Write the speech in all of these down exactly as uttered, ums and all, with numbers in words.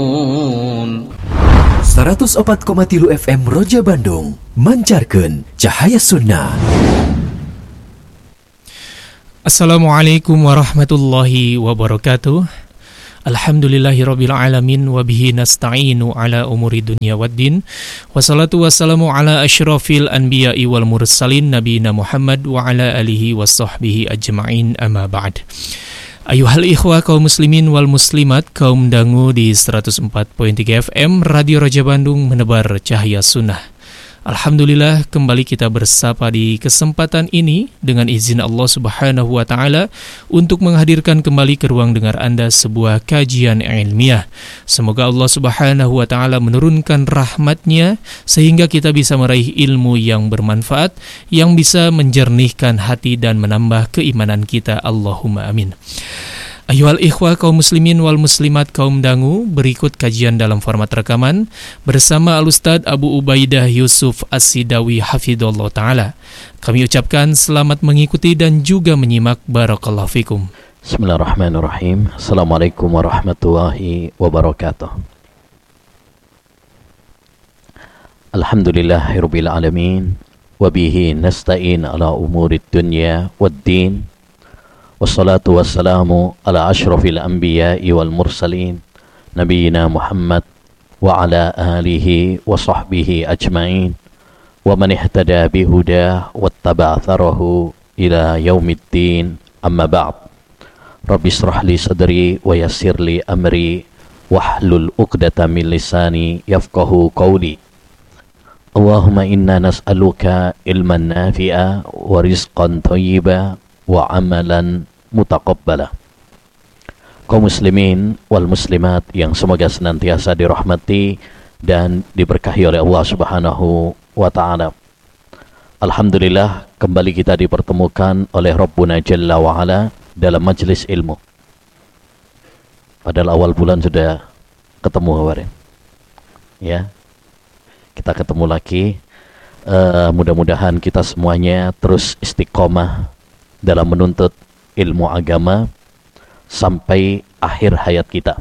seratus opat koma tilu F M Roja Bandung mancarkeun cahaya sunnah. Assalamualaikum warahmatullahi wabarakatuh. Alhamdulillahirabbil alamin wa bihi nasta'inu ala umuri dunya waddin. Wassalatu wassalamu ala asyrafil anbiya'i wal mursalin nabiyina Muhammad wa ala alihi washabbihi ajma'in, amma ba'd. Ayuhal ikhwah kaum muslimin wal muslimat, kaum dangu di seratus empat koma tiga F M Radio Roja Bandung menebar cahaya sunnah. Alhamdulillah, kembali kita bersapa di kesempatan ini dengan izin Allah Subhanahu wa taala untuk menghadirkan kembali ke ruang dengar Anda sebuah kajian ilmiah. Semoga Allah Subhanahu wa taala menurunkan rahmatnya sehingga kita bisa meraih ilmu yang bermanfaat, yang bisa menjernihkan hati dan menambah keimanan kita. Allahumma amin. Ayuhal ikhwah kaum muslimin wal muslimat, kaum dangu, berikut kajian dalam format rekaman bersama Al-Ustadz Abu Ubaidah Yusuf As-Sidawi hafidhullah ta'ala. Kami ucapkan selamat mengikuti dan juga menyimak. Barakallahu fikum. Bismillahirrahmanirrahim. Assalamualaikum warahmatullahi wabarakatuh. Alhamdulillahirabbil alamin wa bihi nasta'in ala umurid dunya waddin. Wassalatu wassalamu ala ashrafil anbiya'i wal mursalin nabiyina Muhammad wa ala alihi wa sahbihi ajma'in wa man ihtada bihudah wattaba'a atharahu ila yaumiddin, amma ba'd. Rabbi israh li sadri wa yassir li amri wahlul uqdatan min lisani yafqahu qawli. Allahumma inna nas'aluka ilman nafi'a wa rizqan thayyiba wa amalan mutaqabbala. Kaum muslimin wal muslimat yang semoga senantiasa dirahmati dan diberkahi oleh Allah Subhanahu wa taala. Alhamdulillah, kembali kita dipertemukan oleh Rabbuna Jalla wa Ala dalam majlis ilmu. Padahal awal bulan sudah ketemu kemarin. Ya. Kita ketemu lagi. Uh, mudah-mudahan kita semuanya terus istiqomah dalam menuntut ilmu agama sampai akhir hayat kita.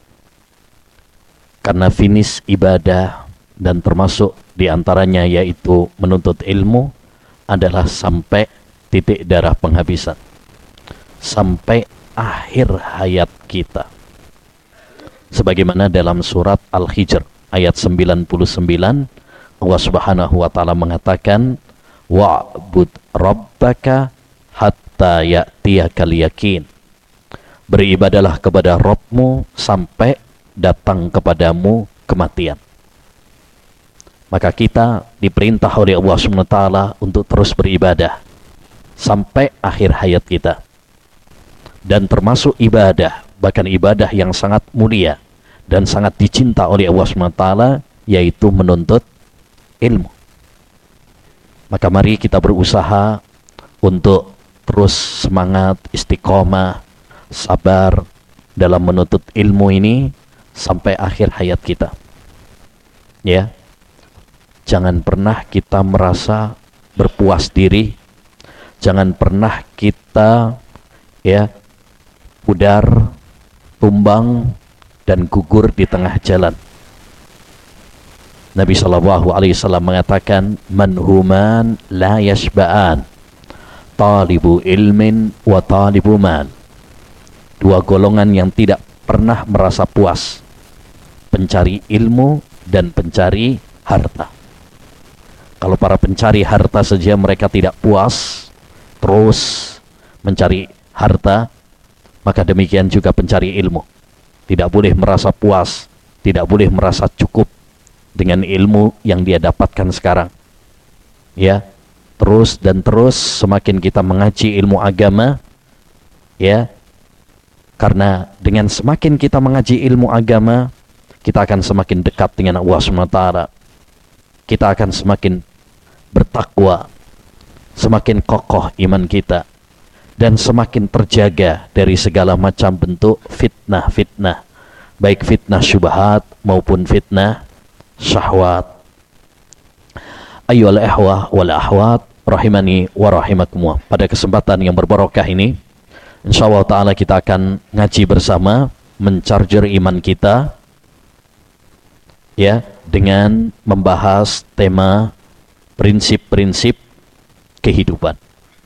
Karena finish ibadah dan termasuk diantaranya yaitu menuntut ilmu adalah sampai titik darah penghabisan, sampai akhir hayat kita. Sebagaimana dalam surat Al-Hijr ayat sembilan puluh sembilan, Allah Subhanahu wa taala mengatakan, wa'bud rabbaka hatta ya'tiyakal yakin. Beribadalah kepada Rabbmu sampai datang kepadamu kematian. Maka kita diperintah oleh Allah Subhanahu wa taala untuk terus beribadah sampai akhir hayat kita. Dan termasuk ibadah, bahkan ibadah yang sangat mulia dan sangat dicinta oleh Allah Subhanahu wa taala, yaitu menuntut ilmu. Maka mari kita berusaha untuk terus semangat, istiqomah, sabar dalam menuntut ilmu ini sampai akhir hayat kita. Ya, jangan pernah kita merasa berpuas diri, jangan pernah kita ya pudar, tumbang dan gugur di tengah jalan. Nabi Shallallahu Alaihi Wasallam mengatakan, manhuman la yashba'an, talibu ilmin wa talibu mal. Dua golongan yang tidak pernah merasa puas, pencari ilmu dan pencari harta. Kalau para pencari harta saja mereka tidak puas, terus mencari harta, maka demikian juga pencari ilmu tidak boleh merasa puas, tidak boleh merasa cukup dengan ilmu yang dia dapatkan sekarang. Ya, terus dan terus semakin kita mengaji ilmu agama, ya, karena dengan semakin kita mengaji ilmu agama, kita akan semakin dekat dengan Allah subhanahu wa taala. Kita akan semakin bertakwa, semakin kokoh iman kita, dan semakin terjaga dari segala macam bentuk fitnah-fitnah, baik fitnah syubhat maupun fitnah syahwat. Ayyuhal ikhwah wal akhwat rahimani wa rahimakumullah. Pada kesempatan yang berbarokah ini, insyaallah taala kita akan ngaji bersama, mencarger iman kita, ya dengan membahas tema prinsip-prinsip kehidupan.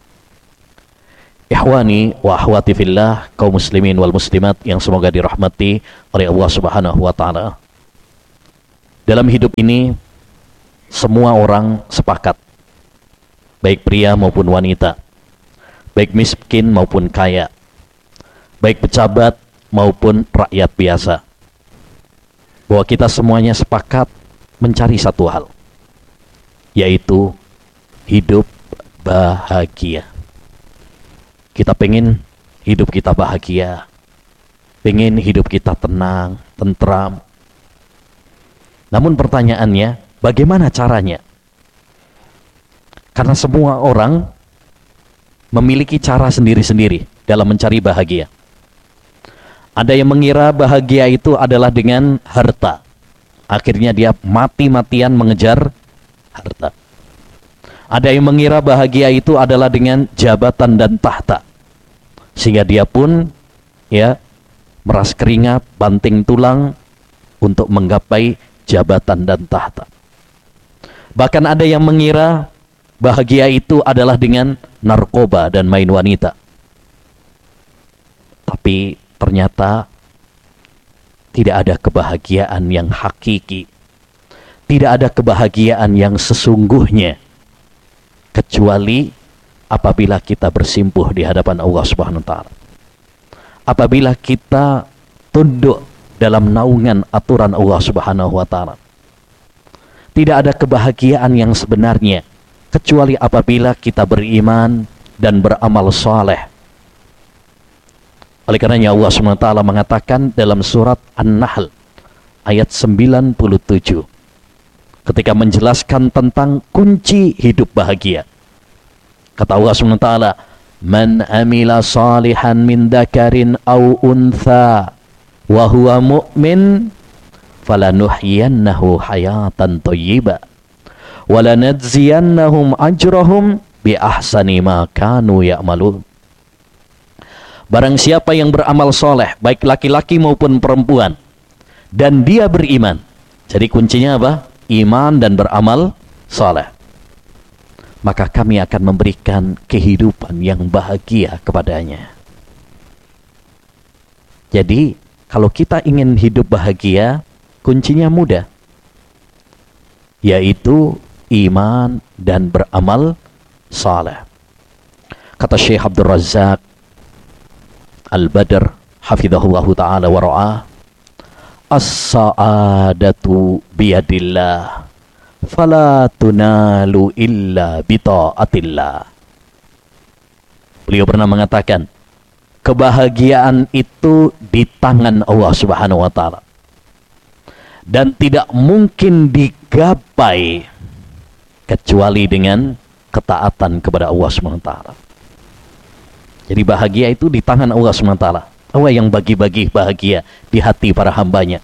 Ikhwani wa akhwati fillah, kaum muslimin wal muslimat yang semoga dirahmati oleh Allah Subhanahu wa taala. Dalam hidup ini semua orang sepakat, baik pria maupun wanita, baik miskin maupun kaya, baik pejabat maupun rakyat biasa, bahwa kita semuanya sepakat mencari satu hal, yaitu hidup bahagia. Kita pengen hidup kita bahagia, pengen hidup kita tenang, tentram. Namun pertanyaannya, bagaimana caranya? Karena semua orang memiliki cara sendiri-sendiri dalam mencari bahagia. Ada yang mengira bahagia itu adalah dengan harta. Akhirnya dia mati-matian mengejar harta. Ada yang mengira bahagia itu adalah dengan jabatan dan tahta. Sehingga dia pun ya meras keringat, banting tulang untuk menggapai jabatan dan tahta. Bahkan ada yang mengira bahagia itu adalah dengan narkoba dan main wanita. Tapi ternyata tidak ada kebahagiaan yang hakiki. Tidak ada kebahagiaan yang sesungguhnya kecuali apabila kita bersimpuh di hadapan Allah Subhanahu wa taala. Apabila kita tunduk dalam naungan aturan Allah Subhanahu wa taala. Tidak ada kebahagiaan yang sebenarnya kecuali apabila kita beriman dan beramal saleh. Oleh karenanya Allah Subhanahu wa taala mengatakan dalam surat An-Nahl ayat sembilan puluh tujuh ketika menjelaskan tentang kunci hidup bahagia. Kata Allah Subhanahu wa taala, "Man amila salihan min dzakarin aw untha wa huwa mu'min falanuhyiyannahu hayatan thayyibah wa lanajziyannahum ajrahum bi ahsani ma kanu ya'malun." Barang siapa yang beramal soleh, baik laki-laki maupun perempuan, dan dia beriman. Jadi kuncinya apa? Iman dan beramal soleh. Maka kami akan memberikan kehidupan yang bahagia kepadanya. Jadi, kalau kita ingin hidup bahagia, kuncinya mudah. Yaitu iman dan beramal saleh. Kata Syekh Abdul Razak Al-Badr hafizahullahu ta'ala wa ra'ah, as-sa'adatu biyadillah fala tunalu illa bita'atillah. Beliau pernah mengatakan, kebahagiaan itu di tangan Allah Subhanahu wa taala dan tidak mungkin digapai kecuali dengan ketaatan kepada Allah Subhanahu wa taala. Jadi bahagia itu di tangan Allah Subhanahu wa taala. Allah yang bagi-bagi bahagia di hati para hambanya.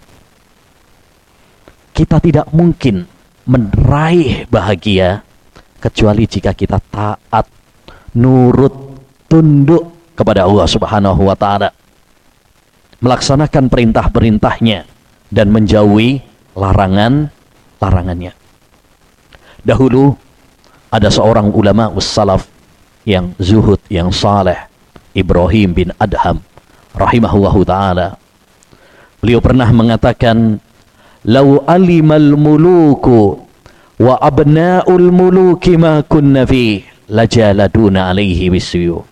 Kita tidak mungkin meraih bahagia kecuali jika kita taat, nurut, tunduk kepada Allah Subhanahu wa taala, melaksanakan perintah-perintahnya dan menjauhi larangan-larangannya. Dahulu ada seorang ulama ussalaf yang zuhud, yang saleh, Ibrahim bin Adham rahimahullahu ta'ala. Beliau pernah mengatakan, "Lau alimal muluku wa abna'ul muluki ma kunna fi lajaladuna alaihi bisuyuf."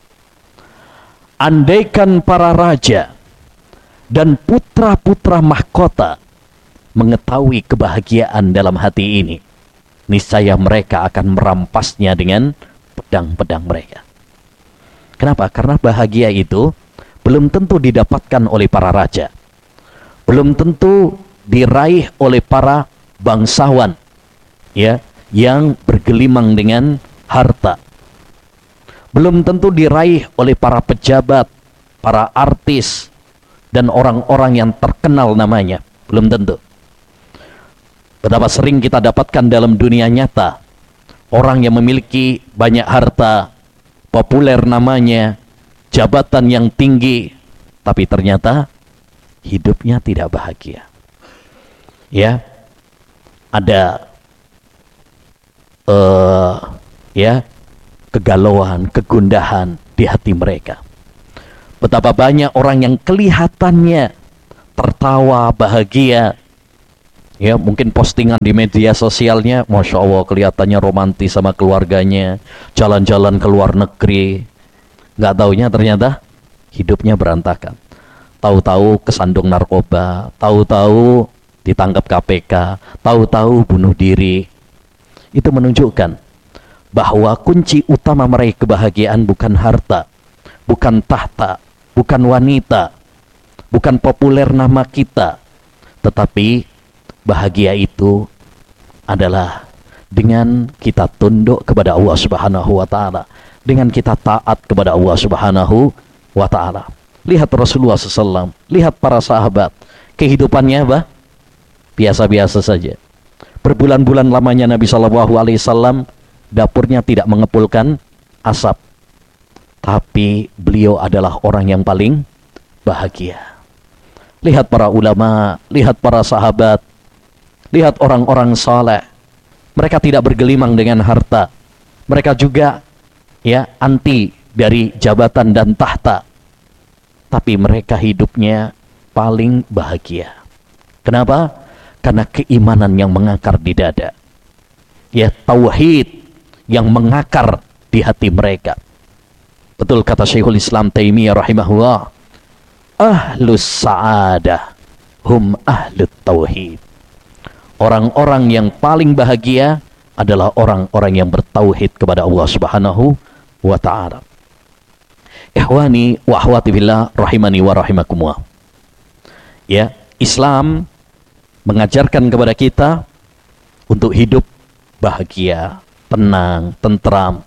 Andaikan para raja dan putra-putra mahkota mengetahui kebahagiaan dalam hati ini, niscaya mereka akan merampasnya dengan pedang-pedang mereka. Kenapa? Karena bahagia itu belum tentu didapatkan oleh para raja, belum tentu diraih oleh para bangsawan ya yang bergelimang dengan harta, belum tentu diraih oleh para pejabat, para artis dan orang-orang yang terkenal namanya, belum tentu. Betapa sering kita dapatkan dalam dunia nyata orang yang memiliki banyak harta, populer namanya, jabatan yang tinggi, tapi ternyata hidupnya tidak bahagia. ya ada uh, ya kegalauan, kegundahan di hati mereka. Betapa banyak orang yang kelihatannya tertawa, bahagia, ya mungkin postingan di media sosialnya, Masya Allah kelihatannya romantis sama keluarganya, jalan-jalan ke luar negeri. Nggak taunya ternyata hidupnya berantakan. Tahu-tahu kesandung narkoba, tahu-tahu ditangkap K P K, tahu-tahu bunuh diri. Itu menunjukkan bahwa kunci utama meraih kebahagiaan bukan harta, bukan tahta, bukan wanita, bukan populer nama kita, tetapi bahagia itu adalah dengan kita tunduk kepada Allah Subhanahu wa taala, dengan kita taat kepada Allah Subhanahu wa taala. Lihat Rasulullah shallallahu alaihi wasallam, lihat para sahabat, kehidupannya apa? Biasa-biasa saja. Berbulan-bulan lamanya Nabi shallallahu alaihi wasallam dapurnya tidak mengepulkan asap, tapi beliau adalah orang yang paling bahagia. Lihat para ulama, lihat para sahabat, lihat orang-orang saleh. Mereka tidak bergelimang dengan harta. Mereka juga ya anti dari jabatan dan tahta. Tapi mereka hidupnya paling bahagia. Kenapa? Karena keimanan yang mengakar di dada. Ya, tauhid yang mengakar di hati mereka. Betul kata Syekhul Islam Taimiyah rahimahullah, ahlus sa'adah hum ahlut tauhid. Orang-orang yang paling bahagia adalah orang-orang yang bertauhid kepada Allah Subhanahu wa ta'ala. Ikhwani wa akhwati billah rahimani wa rahimakumullah. Ya, Islam mengajarkan kepada kita untuk hidup bahagia, tenang, tentram.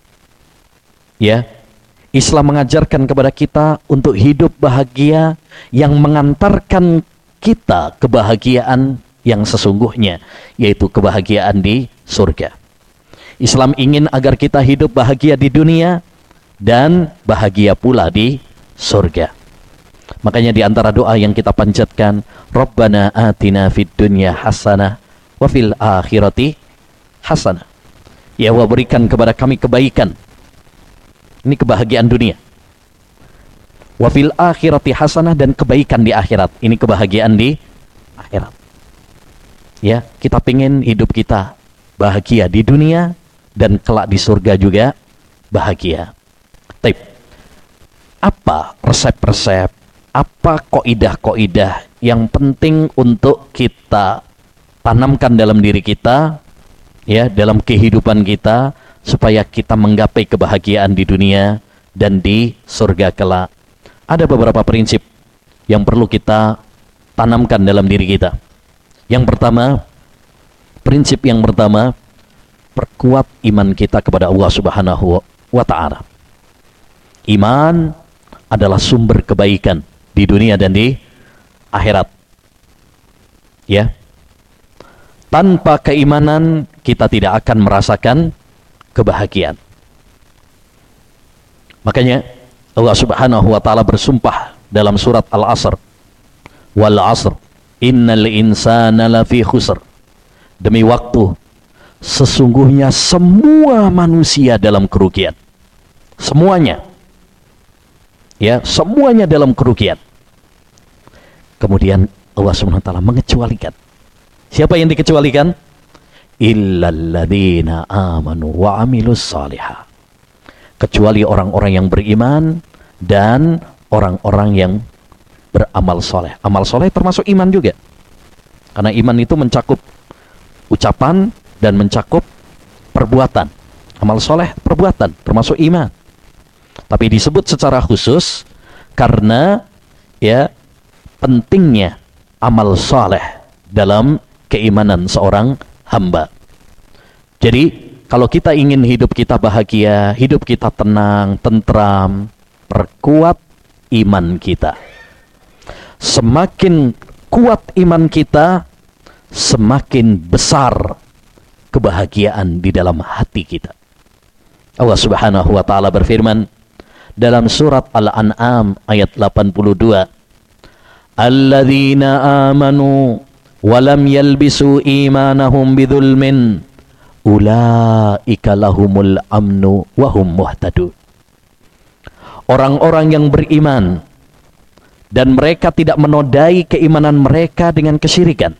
Ya, Islam mengajarkan kepada kita untuk hidup bahagia yang mengantarkan kita kebahagiaan yang sesungguhnya, yaitu kebahagiaan di surga. Islam ingin agar kita hidup bahagia di dunia dan bahagia pula di surga. Makanya di antara doa yang kita panjatkan, Rabbana atina fid dunya hasanah wa fil akhirati hasanah. Ya Allah, berikan kepada kami kebaikan. Ini kebahagiaan dunia. Wa fil akhirati hasanah, dan kebaikan di akhirat. Ini kebahagiaan di akhirat. Ya, kita pengen hidup kita bahagia di dunia dan kelak di surga juga bahagia. Tapi apa resep-resep, apa kaidah-kaidah yang penting untuk kita tanamkan dalam diri kita, ya, dalam kehidupan kita, supaya kita menggapai kebahagiaan di dunia dan di surga kelak? Ada beberapa prinsip yang perlu kita tanamkan dalam diri kita. Yang pertama, prinsip yang pertama, perkuat iman kita kepada Allah Subhanahu wa ta'ala. Iman adalah sumber kebaikan di dunia dan di akhirat. Ya. Tanpa keimanan kita tidak akan merasakan kebahagiaan. Makanya Allah Subhanahu wa taala bersumpah dalam surat Al-Asr, wal 'asr innal insana lafi khusr. Demi waktu, sesungguhnya semua manusia dalam kerugian. Semuanya. Ya, semuanya dalam kerugian. Kemudian Allah Subhanahu wa taala mengecualikan. Siapa yang dikecualikan? Illalladzina amanu wa amilus salihah. Kecuali orang-orang yang beriman dan orang-orang yang beramal soleh. Amal soleh termasuk iman juga. Karena iman itu mencakup ucapan dan mencakup perbuatan. Amal soleh perbuatan, termasuk iman. Tapi disebut secara khusus karena ya pentingnya amal soleh dalam keimanan seorang hamba. Jadi kalau kita ingin hidup kita bahagia, hidup kita tenang, tentram, perkuat iman kita. Semakin kuat iman kita, semakin besar kebahagiaan di dalam hati kita. Allah Subhanahu wa taala berfirman dalam surat Al-An'am ayat delapan puluh dua, alladzina amanu walam yalbisu imanahum bidzulmin ulaika lahumul amnu wa hum muhtadun. Orang-orang yang beriman dan mereka tidak menodai keimanan mereka dengan kesyirikan,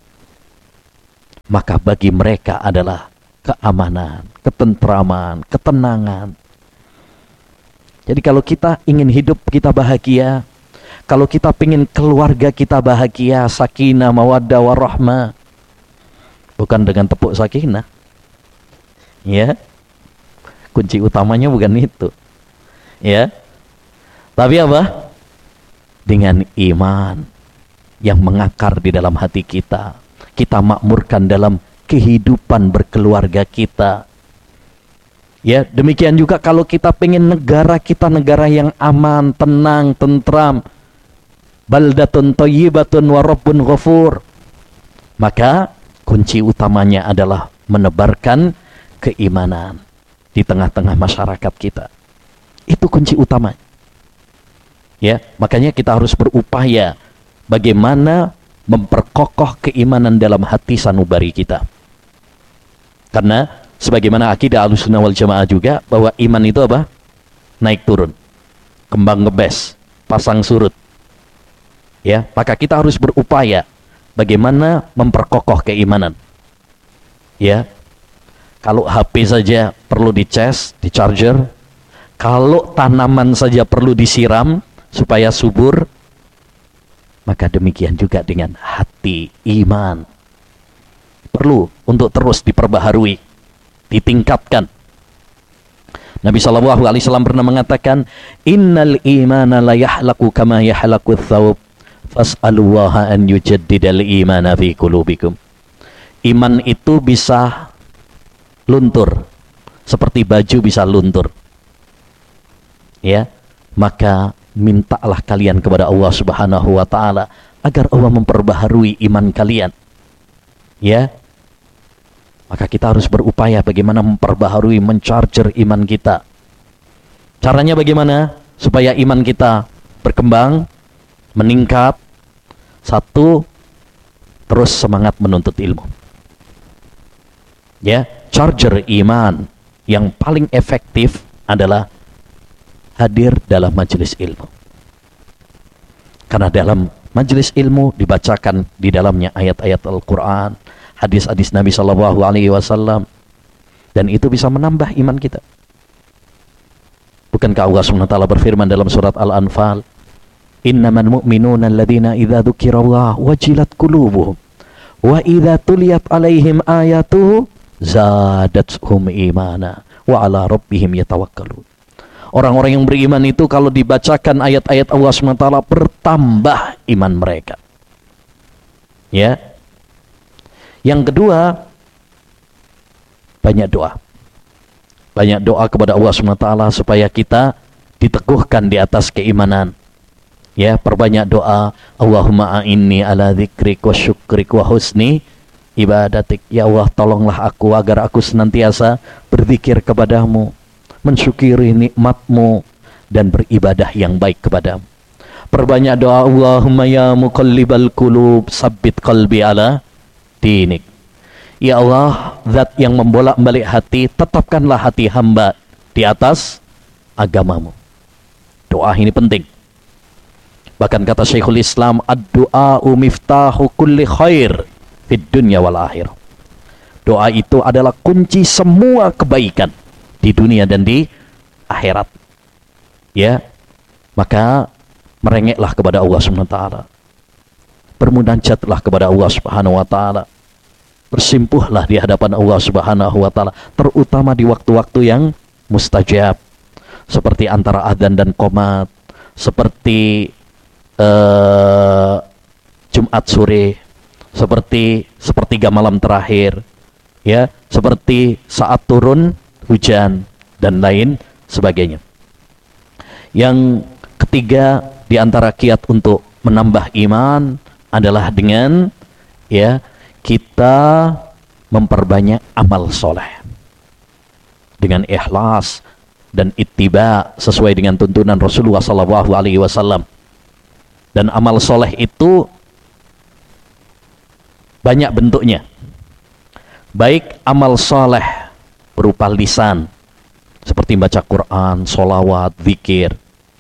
maka bagi mereka adalah keamanan, ketentraman, ketenangan. Jadi kalau kita ingin hidup kita bahagia, kalau kita ingin keluarga kita bahagia, sakinah, mawaddah, warahmah, bukan dengan tepuk sakinah, ya, kunci utamanya bukan itu, ya, tapi apa? Dengan iman yang mengakar di dalam hati kita, kita makmurkan dalam kehidupan berkeluarga kita. Ya, demikian juga kalau kita pengen negara kita negara yang aman, tenang, tentram, baldatun thayyibatun wa rabbun ghafur, maka kunci utamanya adalah menebarkan keimanan di tengah-tengah masyarakat kita. Itu kunci utamanya. Ya, makanya kita harus berupaya bagaimana memperkokoh keimanan dalam hati sanubari kita. Karena sebagaimana akidah Ahlussunnah wal Jamaah juga, bahwa iman itu apa? Naik turun, kembang ngebes, pasang surut. Ya, maka kita harus berupaya bagaimana memperkokoh keimanan. Ya, kalau H P saja perlu dicas, di-charger, kalau tanaman saja perlu disiram supaya subur, maka demikian juga dengan hati, iman perlu untuk terus diperbaharui, ditingkatkan. Nabi shallallahu alaihi wasallam pernah mengatakan, innal imana la yahlaku kama yahlaku thawb fas'alullaha an yujaddidal imana fi qulubikum. Iman itu bisa luntur seperti baju bisa luntur, ya, maka mintalah kalian kepada Allah Subhanahu wa taala agar Allah memperbaharui iman kalian. Ya. Maka kita harus berupaya bagaimana memperbaharui, mencharger iman kita. Caranya bagaimana? Supaya iman kita berkembang, meningkat. Satu, terus semangat menuntut ilmu. Ya, charger iman yang paling efektif adalah hadir dalam majelis ilmu. Karena dalam majelis ilmu dibacakan di dalamnya ayat-ayat Al-Quran, hadis-hadis Nabi Shallallahu Alaihi Wasallam, dan itu bisa menambah iman kita. Bukankah Allah subhanahu wa taala berfirman dalam surat Al-Anfal, innamal mu'minuna alladhina idza dzukirallah wajilat qulubuhum wa idza tuliyat alaihim ayatuhu zadatuhum imana wa ala rabbihim yatawakkalun. Orang-orang yang beriman itu kalau dibacakan ayat-ayat Allah subhanahu wa taala bertambah iman mereka. Ya. Yang kedua, banyak doa. Banyak doa kepada Allah subhanahu wa taala supaya kita diteguhkan di atas keimanan. Ya, perbanyak doa. Allahumma a'inni ala dzikrik wa syukrik wa husni ibadatik. Ya Allah, tolonglah aku agar aku senantiasa berzikir kepadamu, mensyukuri nikmatmu, dan beribadah yang baik kepadamu. Perbanyak doa. Allahumma ya muqallibal qulub sabbit qalbi ala dinik. Ya Allah, zat yang membolak-balik hati, tetapkanlah hati hamba di atas agamamu. Doa ini penting. Bahkan kata Syekhul Islam, ad-du'a'u miftahu kulli khair fid dunya wal akhirah. Doa itu adalah kunci semua kebaikan di dunia dan di akhirat. Ya, maka merengeklah kepada Allah Subhanahu wa taala. Bermunajatlah kepada Allah Subhanahu wa taala. Bersimpuhlah di hadapan Allah Subhanahu wa taala, terutama di waktu-waktu yang mustajab, seperti antara adzan dan qomat, seperti uh, Jumat sore, seperti sepertiga malam terakhir, ya, seperti saat turun hujan dan lain sebagainya. Yang ketiga di antara kiat untuk menambah iman adalah dengan, ya, kita memperbanyak amal soleh dengan ikhlas dan ittiba sesuai dengan tuntunan Rasulullah Sallallahu Alaihi Wasallam. Dan amal soleh itu banyak bentuknya. Baik amal soleh berupa lisan, seperti baca Quran, sholawat, zikir,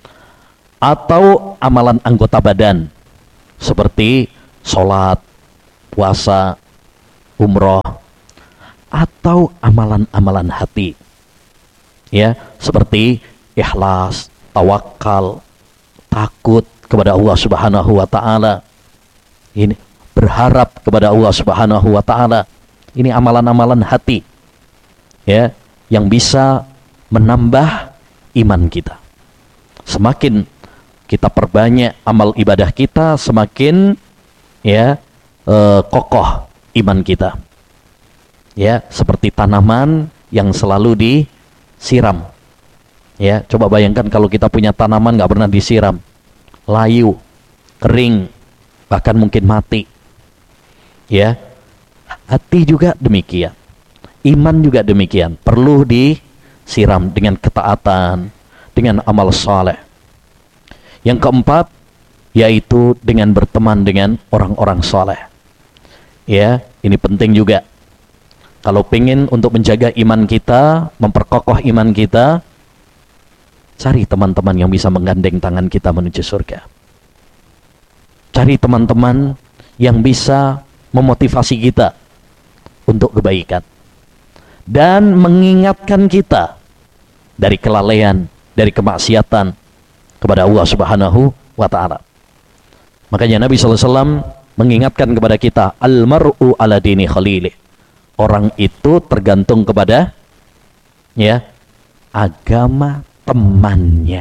atau amalan anggota badan, seperti sholat, puasa, umroh, atau amalan-amalan hati, ya, seperti ikhlas, tawakal, takut kepada Allah Subhanahu wa taala. Ini berharap kepada Allah Subhanahu wa taala. Ini amalan-amalan hati, ya, yang bisa menambah iman kita. Semakin kita perbanyak amal ibadah kita, semakin ya eh, kokoh iman kita. Ya, seperti tanaman yang selalu disiram. Ya, coba bayangkan kalau kita punya tanaman nggak pernah disiram, layu, kering, bahkan mungkin mati. Ya, hati juga demikian, iman juga demikian, perlu disiram dengan ketaatan, dengan amal saleh. Yang keempat, yaitu dengan berteman dengan orang-orang saleh. Ya, ini penting juga. Kalau pengen untuk menjaga iman kita, memperkokoh iman kita, cari teman-teman yang bisa menggandeng tangan kita menuju surga. Cari teman-teman yang bisa memotivasi kita untuk kebaikan dan mengingatkan kita dari kelalaian, dari kemaksiatan kepada Allah Subhanahu wa taala. Makanya Nabi sallallahu alaihi wasallam mengingatkan kepada kita, al-mar'u ala dini khalilih. Orang itu tergantung kepada ya agama temannya.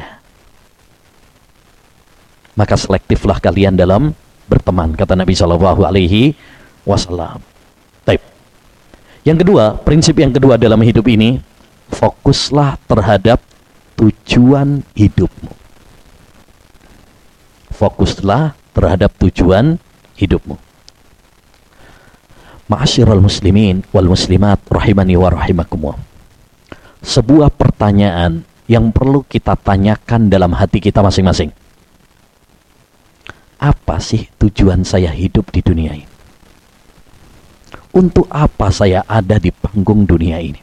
Maka selektiflah kalian dalam berteman, kata Nabi Shallallahu Alaihi Wasallam. Baik. Yang kedua, prinsip yang kedua dalam hidup ini, fokuslah terhadap tujuan hidupmu. Fokuslah terhadap tujuan hidupmu. Ma'asyiral muslimin wal muslimat rahimani wa rahimakumullah. Sebuah pertanyaan yang perlu kita tanyakan dalam hati kita masing-masing. Apa sih tujuan saya hidup di dunia ini? Untuk apa saya ada di panggung dunia ini?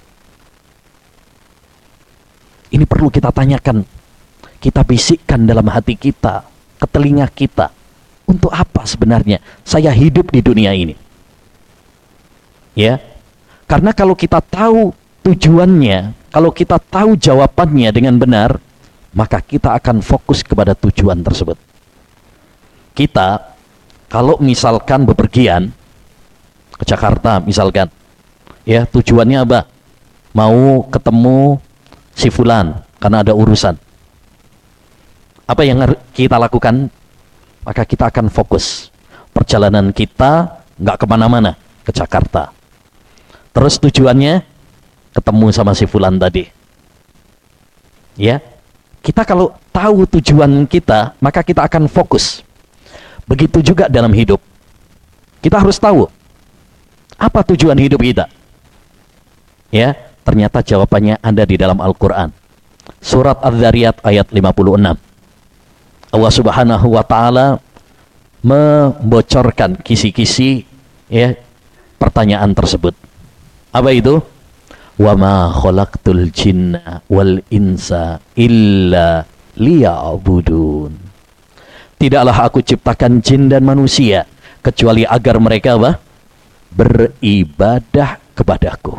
Ini perlu kita tanyakan. Kita bisikkan dalam hati kita, ke telinga kita. Untuk apa sebenarnya saya hidup di dunia ini? Ya, karena kalau kita tahu tujuannya, kalau kita tahu jawabannya dengan benar, maka kita akan fokus kepada tujuan tersebut. Kita, kalau misalkan bepergian ke Jakarta misalkan, ya tujuannya apa? Mau ketemu si fulan karena ada urusan. Apa yang kita lakukan? Maka kita akan fokus. Perjalanan kita nggak kemana-mana, ke Jakarta. Terus tujuannya ketemu sama si fulan tadi. Ya, kita kalau tahu tujuan kita, maka kita akan fokus. Begitu juga dalam hidup. Kita harus tahu apa tujuan hidup kita. Ya, ternyata jawabannya ada di dalam Al-Quran. Surat Az-Zariyat ayat lima puluh enam. Allah Subhanahu wa taala membocorkan kisi-kisi ya pertanyaan tersebut. Apa itu? Wa ma khalaqtul jinna wal insa illa liya'budun. Tidaklah aku ciptakan jin dan manusia kecuali agar mereka apa? Beribadah kepadaku.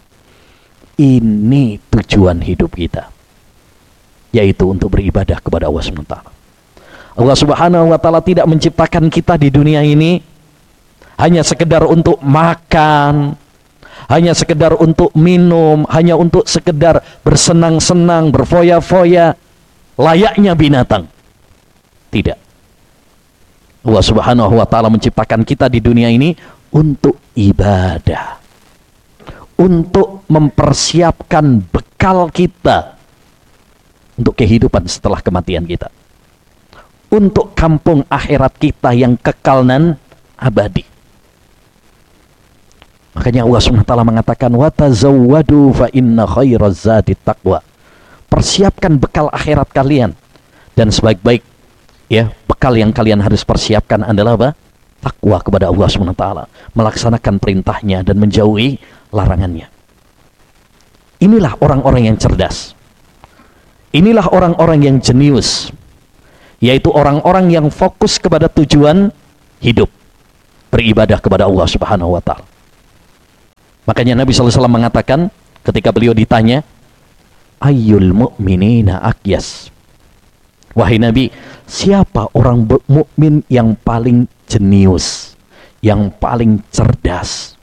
Ini tujuan hidup kita, yaitu untuk beribadah kepada Allah subhanahu wa taala. Allah Subhanahu wa taala tidak menciptakan kita di dunia ini hanya sekedar untuk makan, hanya sekedar untuk minum, hanya untuk sekedar bersenang-senang, berfoya-foya layaknya binatang. Tidak. Allah Subhanahu wa taala menciptakan kita di dunia ini untuk ibadah, untuk mempersiapkan bekal kita untuk kehidupan setelah kematian kita, untuk kampung akhirat kita yang kekal dan abadi. Makanya Allah subhanahu wa taala mengatakan, wa tazawwadu fa inna khairaz zadi taqwa. Persiapkan bekal akhirat kalian, dan sebaik-baik ya bekal yang kalian harus persiapkan adalah apa? takwa kepada Allah subhanahu wa taala, melaksanakan perintahnya dan menjauhi larangannya. Inilah orang-orang yang cerdas. Inilah orang-orang yang jenius, yaitu orang-orang yang fokus kepada tujuan hidup, beribadah kepada Allah subhanahu wa ta'ala. Makanya Nabi shallallahu alaihi wasallam mengatakan ketika beliau ditanya, ayyul mu'minina akyas, wahai Nabi, siapa orang mukmin yang paling jenius, yang paling cerdas?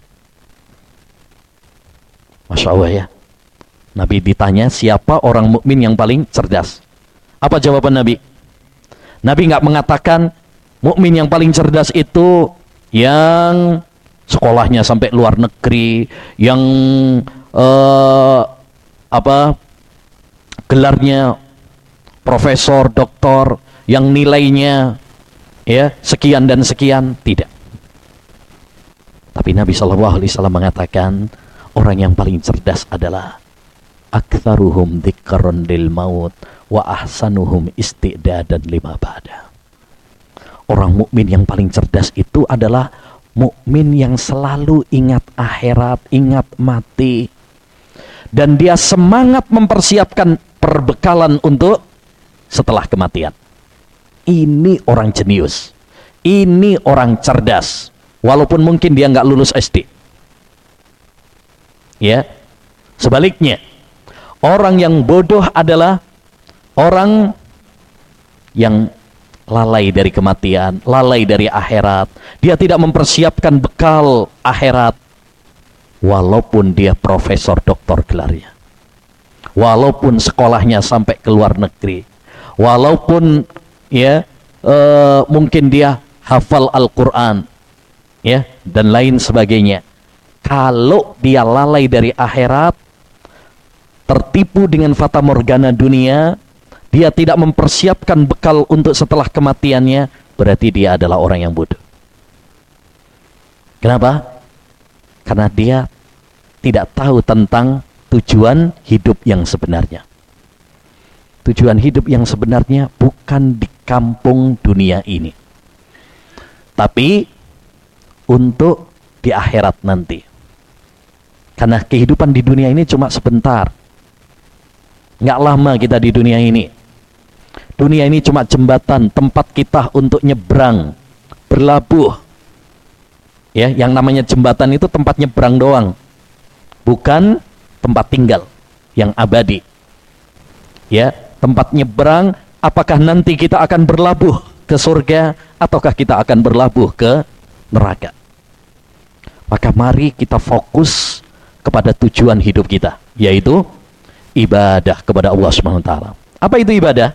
Masya Allah ya, Nabi ditanya siapa orang mukmin yang paling cerdas. Apa jawaban Nabi? Nabi nggak mengatakan mukmin yang paling cerdas itu yang sekolahnya sampai luar negeri, yang uh, apa gelarnya profesor, doktor, yang nilainya ya sekian dan sekian. Tidak. Tapi Nabi shallallahu alaihi wasallam mengatakan orang yang paling cerdas adalah aktsaruhum dzikran lil maut wa ahsanuhum isti'dadan lima ba'da. Orang mukmin yang paling cerdas itu adalah mukmin yang selalu ingat akhirat, ingat mati, dan dia semangat mempersiapkan perbekalan untuk setelah kematian. Ini orang jenius, ini orang cerdas, walaupun mungkin dia nggak lulus S D. Ya, sebaliknya, orang yang bodoh adalah orang yang lalai dari kematian, lalai dari akhirat. Dia tidak mempersiapkan bekal akhirat, walaupun dia profesor doktor gelarnya, walaupun sekolahnya sampai ke luar negeri, walaupun ya uh, mungkin dia hafal Al-Quran ya dan lain sebagainya. Kalau dia lalai dari akhirat, tertipu dengan fata morgana dunia, dia tidak mempersiapkan bekal untuk setelah kematiannya, berarti dia adalah orang yang bodoh. Kenapa? Karena dia tidak tahu tentang tujuan hidup yang sebenarnya. Tujuan hidup yang sebenarnya bukan di kampung dunia ini, tapi untuk di akhirat nanti. Karena kehidupan di dunia ini cuma sebentar. Nggak lama kita di dunia ini. Dunia ini cuma jembatan, tempat kita untuk nyebrang, berlabuh. Ya, yang namanya jembatan itu tempat nyebrang doang, bukan tempat tinggal yang abadi. Ya, tempat nyebrang, apakah nanti kita akan berlabuh ke surga ataukah kita akan berlabuh ke neraka? Maka mari kita fokus kepada tujuan hidup kita, yaitu ibadah kepada Allah subhanahu wa taala. Apa itu ibadah?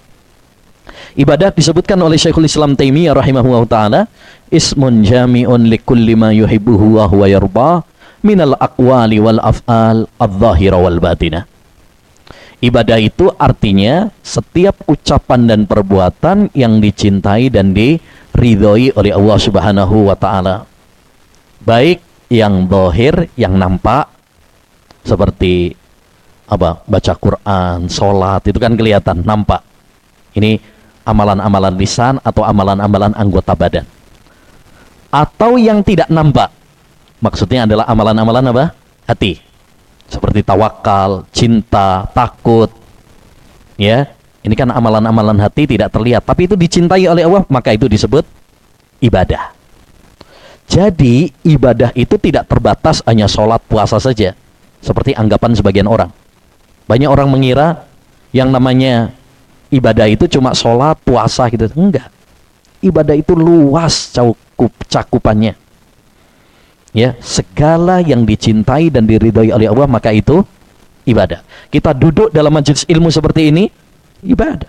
Ibadah disebutkan oleh Syekhul Islam Taimiyah rahimahullah ta'ala, ismun jami'un likulli ma yuhibbuhu wa huwa yarba minal aqwali wal af'al adh-dhahira wal batinah. Ibadah itu artinya setiap ucapan dan perbuatan yang dicintai dan diridhoi oleh Allah subhanahu wa ta'ala, baik yang zahir, yang nampak, seperti apa, baca Quran, sholat, itu kan kelihatan, nampak. Ini amalan-amalan lisan atau amalan-amalan anggota badan. Atau yang tidak nampak, maksudnya adalah amalan-amalan apa? Hati, seperti tawakal, cinta, takut. Ya, ini kan amalan-amalan hati tidak terlihat, tapi itu dicintai oleh Allah, maka itu disebut ibadah. Jadi ibadah itu tidak terbatas hanya sholat, puasa saja, seperti anggapan sebagian orang. Banyak orang mengira yang namanya ibadah itu cuma sholat, puasa gitu. Enggak. Ibadah itu luas cakup, cakupannya. Ya, segala yang dicintai dan diridhoi oleh Allah, maka itu ibadah. Kita duduk dalam majelis ilmu seperti ini, ibadah.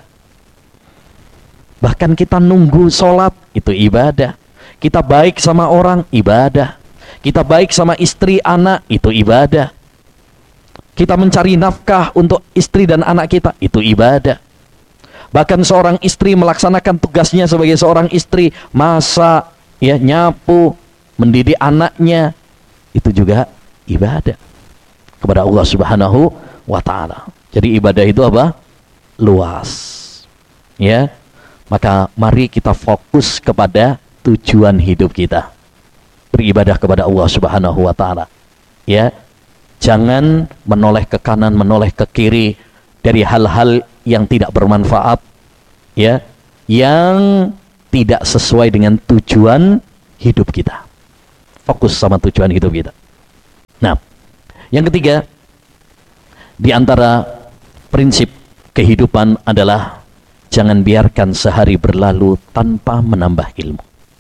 Bahkan kita nunggu sholat, itu ibadah. Kita baik sama orang, ibadah. Kita baik sama istri, anak, itu ibadah. Kita mencari nafkah untuk istri dan anak kita, itu ibadah. Bahkan seorang istri melaksanakan tugasnya sebagai seorang istri, masak, ya, nyapu, mendidik anaknya, itu juga ibadah kepada Allah subhanahu wa ta'ala. Jadi ibadah itu apa? Luas. Ya, maka mari kita fokus kepada tujuan hidup kita. Beribadah kepada Allah Subhanahu wa taala. Ya. Jangan menoleh ke kanan, menoleh ke kiri dari hal-hal yang tidak bermanfaat, ya, yang tidak sesuai dengan tujuan hidup kita. Fokus sama tujuan hidup kita. Nah, yang ketiga, di antara prinsip kehidupan adalah jangan biarkan sehari berlalu tanpa menambah ilmu.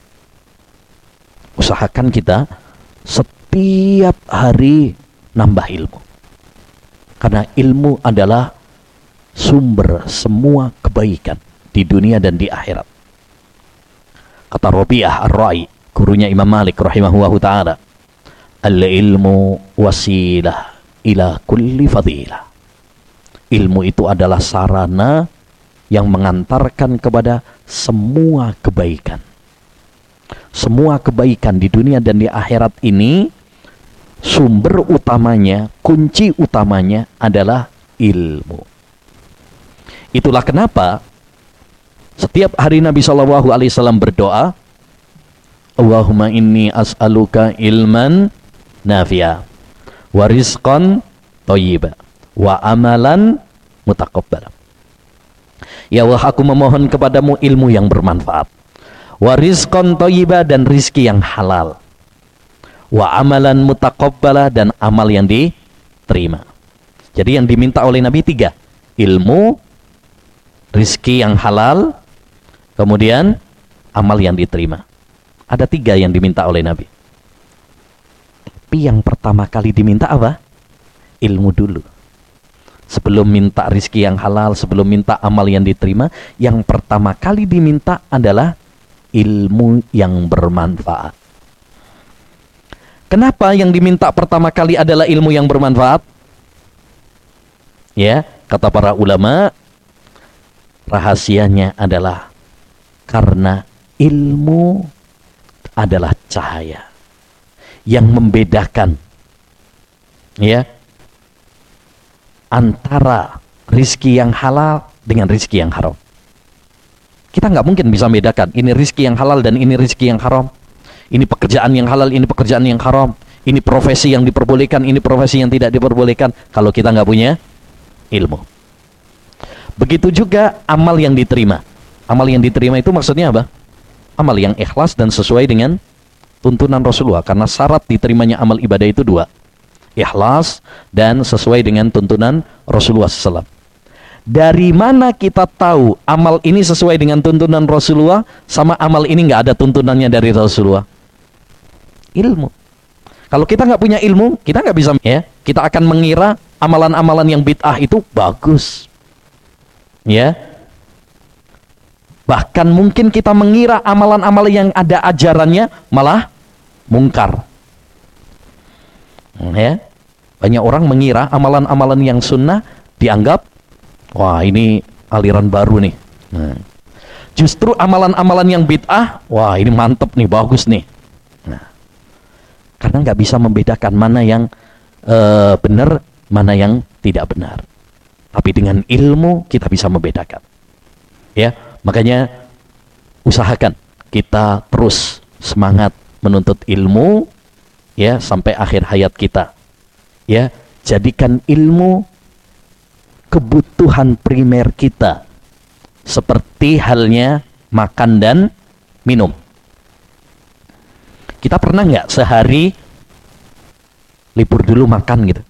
Usahakan kita setiap hari nambah ilmu. Karena ilmu adalah sumber semua kebaikan di dunia dan di akhirat. Kata Rabi'ah Ar-Ra'i, gurunya Imam Malik rahimahullahu ta'ala, al-ilmu wasilah ila kulli fadilah. Ilmu itu adalah sarana yang mengantarkan kepada semua kebaikan. Semua kebaikan di dunia dan di akhirat ini sumber utamanya, kunci utamanya adalah ilmu. Itulah kenapa setiap hari Nabi shallallahu alaihi wasallam berdoa, Allahumma inni as'aluka ilman nafi'a wa rizqan thayyiba wa amalan mutaqabbala. Ya Allah, aku memohon kepadamu ilmu yang bermanfaat, wa rizqan thayyiba, dan rizki yang halal, wa amalan mutaqabbala, dan amal yang diterima. Jadi yang diminta oleh Nabi tiga: ilmu, rizki yang halal, kemudian amal yang diterima. Ada tiga yang diminta oleh Nabi. Tapi yang pertama kali diminta apa? Ilmu dulu. Sebelum minta rizki yang halal, sebelum minta amal yang diterima, yang pertama kali diminta adalah ilmu yang bermanfaat. Kenapa yang diminta pertama kali adalah ilmu yang bermanfaat? Ya, kata para ulama, rahasianya adalah karena ilmu adalah cahaya yang membedakan, ya, antara rizki yang halal dengan rizki yang haram. Kita nggak mungkin bisa membedakan ini rizki yang halal dan ini rizki yang haram. Ini pekerjaan yang halal, ini pekerjaan yang haram. Ini profesi yang diperbolehkan, ini profesi yang tidak diperbolehkan, kalau kita nggak punya ilmu. Begitu juga amal yang diterima. Amal yang diterima itu maksudnya apa? Amal yang ikhlas dan sesuai dengan tuntunan Rasulullah. Karena syarat diterimanya amal ibadah itu dua: ikhlas dan sesuai dengan tuntunan Rasulullah shallallahu alaihi wasallam. Dari mana kita tahu amal ini sesuai dengan tuntunan Rasulullah sama amal ini nggak ada tuntunannya dari Rasulullah? Ilmu. Kalau kita nggak punya ilmu, kita nggak bisa, ya. Kita akan mengira amalan-amalan yang bid'ah itu bagus, ya. Bahkan mungkin kita mengira amalan-amalan yang ada ajarannya malah mungkar, ya. Banyak orang mengira amalan-amalan yang sunnah dianggap, wah ini aliran baru nih. Nah, justru amalan-amalan yang bid'ah, wah ini mantep nih, bagus nih. Nah, karena nggak bisa membedakan mana yang uh, benar, mana yang tidak benar. Tapi dengan ilmu kita bisa membedakan. Ya, makanya usahakan kita terus semangat menuntut ilmu, ya, sampai akhir hayat kita. Ya, jadikan ilmu kebutuhan primer kita, seperti halnya makan dan minum. Kita pernah nggak sehari libur dulu makan gitu?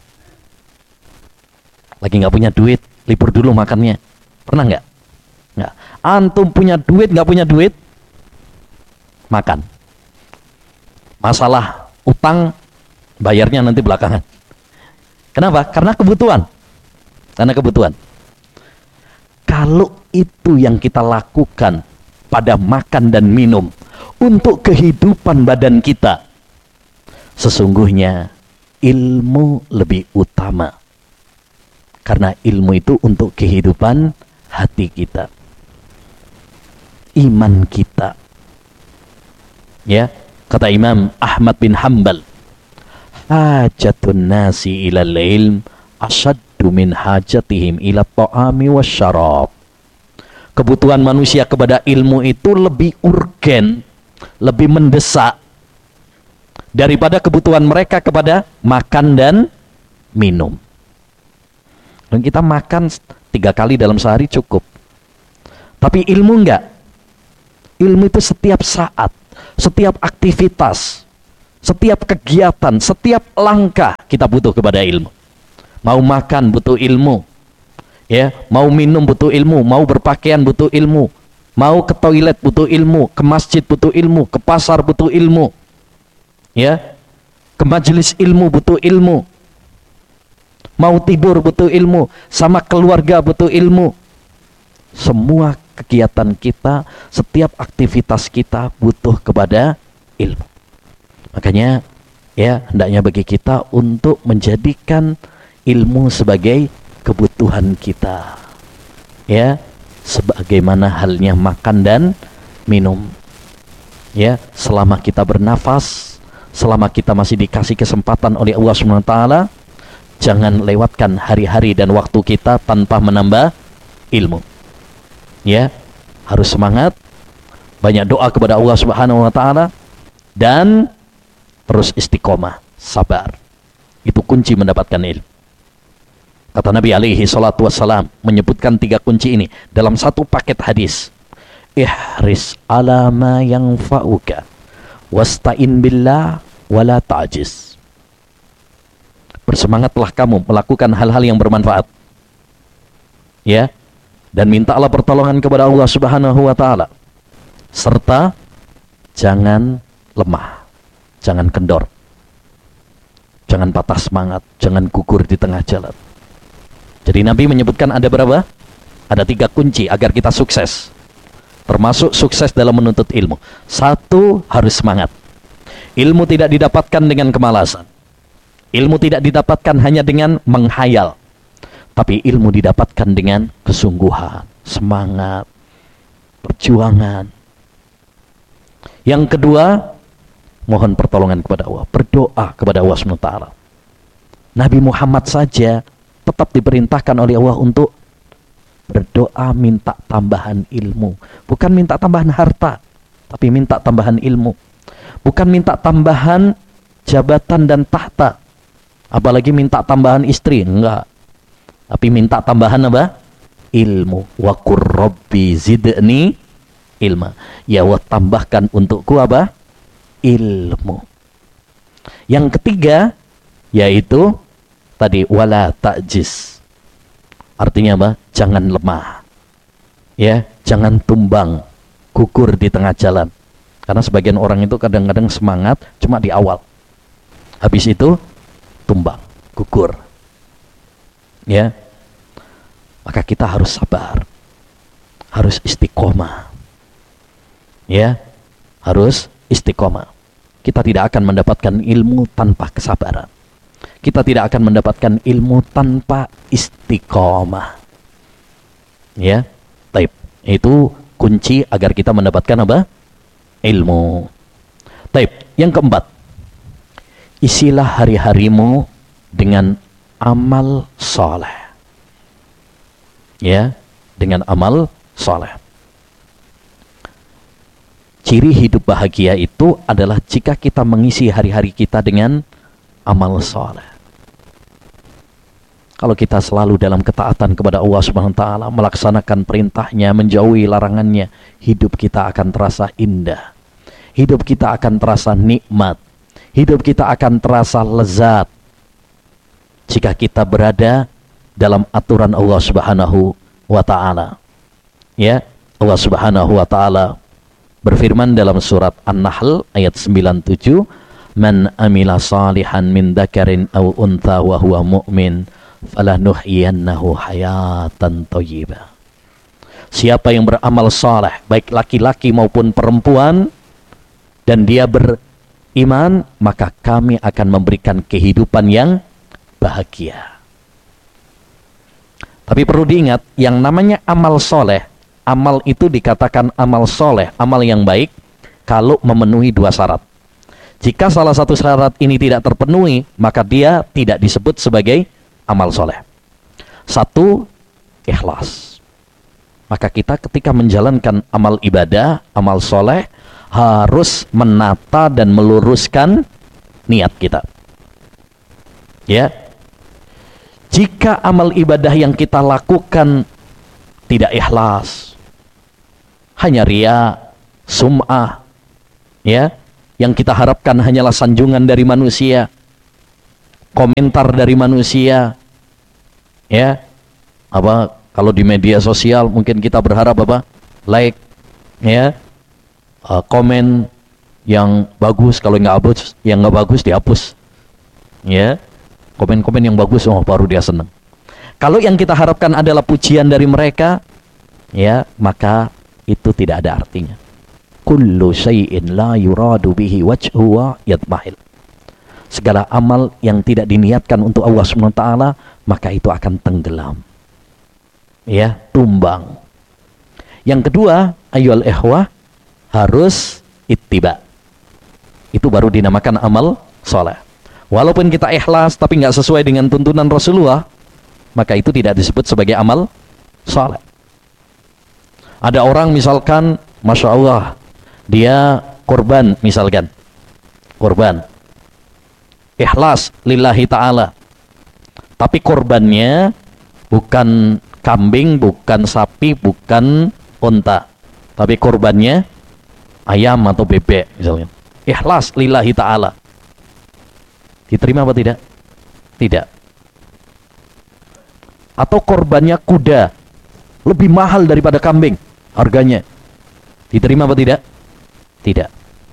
Lagi nggak punya duit, libur dulu makannya. Pernah nggak? Nggak. Antum punya duit, nggak punya duit, makan. Masalah utang, bayarnya nanti belakangan. Kenapa? Karena kebutuhan. Karena kebutuhan. Kalau itu yang kita lakukan pada makan dan minum untuk kehidupan badan kita, sesungguhnya ilmu lebih utama. Karena ilmu itu untuk kehidupan hati kita, iman kita. Ya, kata Imam Ahmad bin Hanbal, hajatun nasi ilal ilm asyaddu min hajatihim ila ta'ami wasyarab. Kebutuhan manusia kepada ilmu itu lebih urgen, lebih mendesak daripada kebutuhan mereka kepada makan dan minum. Dan kita makan tiga kali dalam sehari cukup. Tapi ilmu enggak. Ilmu itu setiap saat, setiap aktivitas, setiap kegiatan, setiap langkah kita butuh kepada ilmu. Mau makan butuh ilmu, ya, mau minum butuh ilmu, mau berpakaian butuh ilmu, mau ke toilet butuh ilmu, ke masjid butuh ilmu, ke pasar butuh ilmu, ya, ke majelis ilmu butuh ilmu, mau tidur butuh ilmu, sama keluarga butuh ilmu. Semua kegiatan kita, setiap aktivitas kita butuh kepada ilmu. Makanya ya hendaknya bagi kita untuk menjadikan ilmu sebagai kebutuhan kita, ya, sebagaimana halnya makan dan minum, ya, selama kita bernafas, selama kita masih dikasih kesempatan oleh Allah subhanahu wa taala, jangan lewatkan hari-hari dan waktu kita tanpa menambah ilmu. Ya, harus semangat, banyak doa kepada Allah Subhanahu wa taala, dan terus istiqomah, sabar. Itu kunci mendapatkan ilmu. Kata Nabi alaihi salatu wassalam menyebutkan tiga kunci ini dalam satu paket hadis. Ihris ala ma yanfa'uka wasta'in billah wala ta'jiz. Bersemangatlah kamu melakukan hal-hal yang bermanfaat. Ya. Dan mintalah pertolongan kepada Allah Subhanahu wa taala. Serta jangan lemah, jangan kendor, jangan patah semangat, jangan gugur di tengah jalan. Jadi Nabi menyebutkan ada berapa? Ada tiga kunci agar kita sukses. Termasuk sukses dalam menuntut ilmu. Satu, harus semangat. Ilmu tidak didapatkan dengan kemalasan. Ilmu tidak didapatkan hanya dengan menghayal. Tapi ilmu didapatkan dengan kesungguhan, semangat, perjuangan. Yang kedua, mohon pertolongan kepada Allah, berdoa kepada Allah subhanahu wa taala. Nabi Muhammad saja tetap diperintahkan oleh Allah untuk berdoa minta tambahan ilmu. Bukan minta tambahan harta, tapi minta tambahan ilmu. Bukan minta tambahan jabatan dan tahta, apalagi minta tambahan istri, enggak. Tapi minta tambahan apa? Ilmu. Wa qur rabbi zidni ilma. Ya Allah, tambahkan untukku apa? Ilmu. Yang ketiga yaitu tadi wala ta'jiz. Artinya apa? Jangan lemah. Ya, jangan tumbang, gugur di tengah jalan. Karena sebagian orang itu kadang-kadang semangat cuma di awal. Habis itu tumbang, gugur. Ya, maka kita harus sabar, harus istiqomah, ya, harus istiqomah. Kita tidak akan mendapatkan ilmu tanpa kesabaran. Kita tidak akan mendapatkan ilmu tanpa istiqomah. Ya, taib. Itu kunci agar kita mendapatkan apa? Ilmu. Taib. Yang keempat, isilah hari-harimu dengan amal soleh. Ya, dengan amal soleh. Ciri hidup bahagia itu adalah jika kita mengisi hari-hari kita dengan amal soleh. Kalau kita selalu dalam ketaatan kepada Allah subhanahu wa taala, melaksanakan perintahnya, menjauhi larangannya, hidup kita akan terasa indah. Hidup kita akan terasa nikmat. Hidup kita akan terasa lezat. Jika kita berada dalam aturan Allah Subhanahu wa taala. Ya, Allah Subhanahu wa taala berfirman dalam surat An-Nahl ayat sembilan puluh tujuh, "Man amila salihan min dzakarin aw untha wa huwa mu'min, falanuhyiyannahu hayatan thayyibah." Siapa yang beramal saleh, baik laki-laki maupun perempuan, dan dia beriman, maka kami akan memberikan kehidupan yang bahagia. Tapi perlu diingat, yang namanya amal soleh, amal itu dikatakan amal soleh, amal yang baik, kalau memenuhi dua syarat. Jika salah satu syarat ini tidak terpenuhi, maka dia tidak disebut sebagai amal soleh. Satu, ikhlas. Maka kita ketika menjalankan amal ibadah, amal soleh, harus menata dan meluruskan niat kita. Ya. Jika amal ibadah yang kita lakukan tidak ikhlas, hanya ria, sum'ah, ya, yang kita harapkan hanyalah sanjungan dari manusia, komentar dari manusia, ya, apa kalau di media sosial mungkin kita berharap apa, like, ya, uh, komen yang bagus, kalau nggak bagus, yang nggak bagus dihapus, ya, komen-komen yang bagus, oh baru dia senang. Kalau yang kita harapkan adalah pujian dari mereka, ya, maka itu tidak ada artinya. Kullu syai'in la yuradu bihi wajhu wa yadmahil. Segala amal yang tidak diniatkan untuk Allah subhanahu wa taala, maka itu akan tenggelam. Ya, tumbang. Yang kedua, ayyuhal ikhwah, harus ittiba. Itu baru dinamakan amal soleh. Walaupun kita ikhlas tapi nggak sesuai dengan tuntunan Rasulullah, maka itu tidak disebut sebagai amal soleh. Ada orang misalkan, Masya Allah, dia korban misalkan, korban, ikhlas lillahi ta'ala, tapi korbannya bukan kambing, bukan sapi, bukan unta, tapi korbannya ayam atau bebek misalnya, ikhlas lillahi ta'ala, diterima apa tidak? Tidak. Atau korbannya kuda, lebih mahal daripada kambing harganya, diterima apa tidak? Tidak.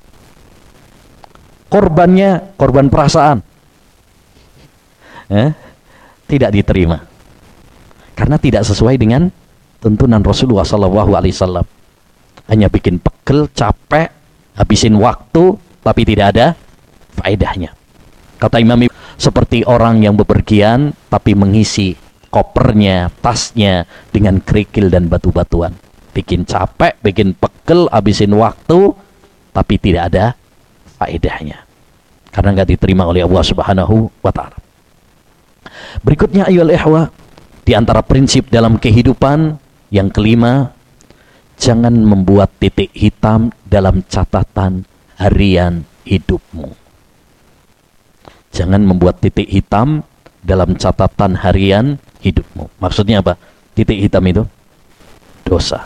Korbannya korban perasaan, eh? tidak diterima, karena tidak sesuai dengan tuntunan Rasulullah Sallallahu Alaihi Wasallam. Hanya bikin pegel, capek, habisin waktu, tapi tidak ada faedahnya. Kata Imam, seperti orang yang bepergian tapi mengisi kopernya, tasnya dengan kerikil dan batu-batuan. Bikin capek, bikin pegel, habisin waktu, tapi tidak ada faedahnya, karena nggak diterima oleh Allah Subhanahu wa Ta'ala. Berikutnya, ayyuhal ikhwah, di antara prinsip dalam kehidupan yang kelima, jangan membuat titik hitam dalam catatan harian hidupmu. Jangan membuat titik hitam dalam catatan harian hidupmu. Maksudnya apa? Titik hitam itu dosa.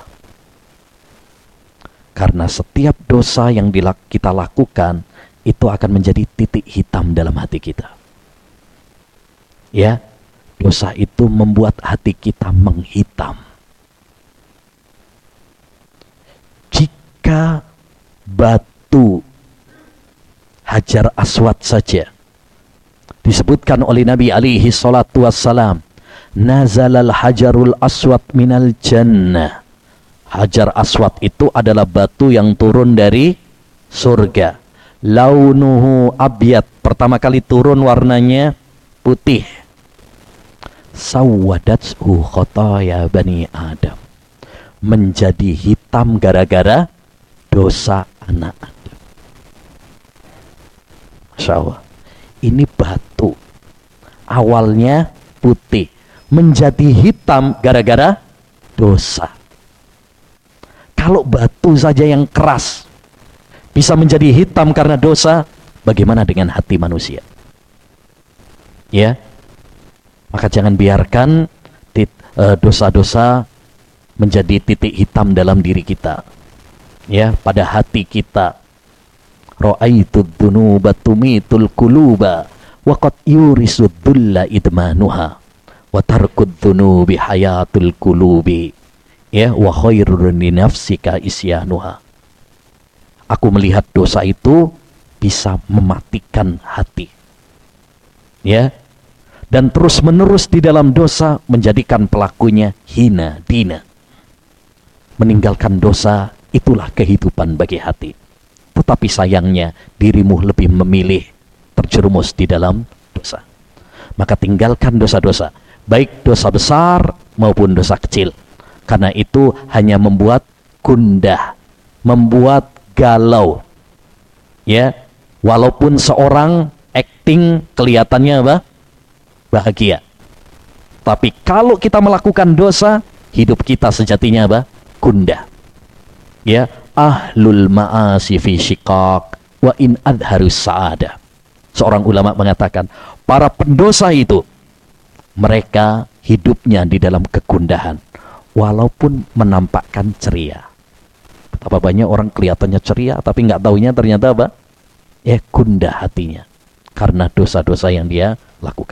Karena setiap dosa yang kita lakukan itu akan menjadi titik hitam dalam hati kita. Ya, dosa itu membuat hati kita menghitam. Jika batu Hajar Aswad saja disebutkan oleh Nabi alaihi salatu wassalam, nazalal hajarul aswad minal jannah. Hajar Aswad itu adalah batu yang turun dari surga. Launuhu abyad, pertama kali turun warnanya putih. Sawadathu khotaya bani Adam, menjadi hitam gara-gara dosa anak Adam. Masya Allah, ini batu awalnya putih menjadi hitam gara-gara dosa. Kalau batu saja yang keras bisa menjadi hitam karena dosa, bagaimana dengan hati manusia? Ya, maka jangan biarkan dosa-dosa menjadi titik hitam dalam diri kita, ya, pada hati kita. Ra'aitud dunuba tumitul quluba wa qad yurisud dulla idmanuha wa tarkud dunubi hayatul qulubi, ya, wa khairun li nafsika isyanuha. Aku melihat dosa itu bisa mematikan hati, ya, dan terus menerus di dalam dosa menjadikan pelakunya hina dina. Meninggalkan dosa itulah kehidupan bagi hati. Tetapi sayangnya dirimu lebih memilih terjerumus di dalam dosa. Maka tinggalkan dosa-dosa, baik dosa besar maupun dosa kecil, karena itu hanya membuat gundah, membuat galau, ya. Walaupun seorang acting kelihatannya apa? Bahagia, tapi kalau kita melakukan dosa, hidup kita sejatinya apa? Gundah, ya. ahlul ma'asi fi syiqaq wa in adharus sa'adah. Seorang ulama mengatakan, para pendosa itu mereka hidupnya di dalam kegundahan walaupun menampakkan ceria. Betapa banyak orang kelihatannya ceria tapi nggak taunya ternyata apa? Ya gundah hatinya karena dosa-dosa yang dia lakukan.